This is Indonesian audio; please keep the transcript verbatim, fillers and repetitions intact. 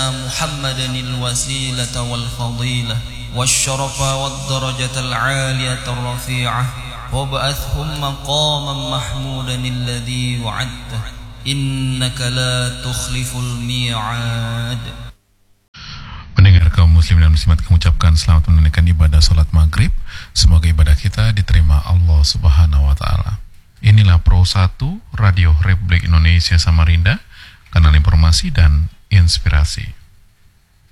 محمدا الوسيلة والفضيلة والشرف والدرجة العالية الرفيعة وابعثهم مقاما محمودا الذي وعدته إنك لا تخلف الميعاد. Pendengar kaum muslim dan muslimat, kami ucapkan selamat menunaikan ibadah salat maghrib. Semoga ibadah kita diterima Allah Subhanahu wa taala. Inilah Pro satu Radio Republik Indonesia Samarinda, kanal informasi dan inspirasi.